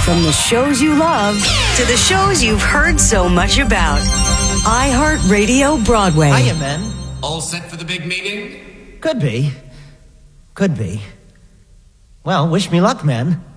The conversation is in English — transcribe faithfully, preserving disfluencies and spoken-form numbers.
From the shows you love to the shows you've heard so much about. iHeartRadio Broadway. Hiya, men. All set for the big meeting? Could be. Could be. Well, wish me luck, men.